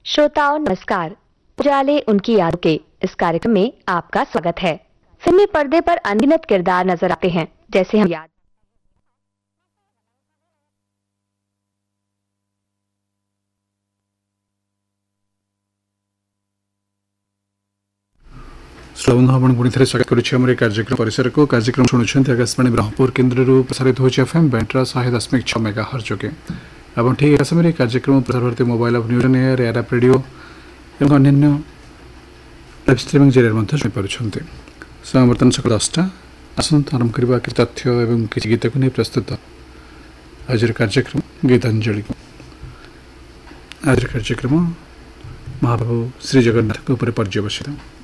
श्रोताओं नमस्कार। उजाले उनकी यादों के इस कार्यक्रम में आपका स्वागत है। फिल्मी पर्दे पर अनगिनत किरदार नजर आते हैं, जैसे हम याद श्रोता आपण पुणी थे स्वागत करुच्छे कार्यक्रम परिसर को कार्यक्रम शुणुंट आकाशवाणी ब्रह्मपुर केन्द्र प्रसारित होची एफएम बैंड्रा 100.6 मेगाहर्ट्ज जोगे आप ठीक समय कार्यक्रम Prasar Bharati mobile of news air air आप रेडियो और अन्य लाइव स्ट्रीमिंग जरिए शुणिपारे बर्तमान सकाल 10टा आसत आरंभ करवा कि तथ्य और किसी गीत को नहीं प्रस्तुत आज कार्यक्रम गीतांजलि। आज कार्यक्रम महाप्रभु श्री जगन्नाथ उपर पर्यवसित।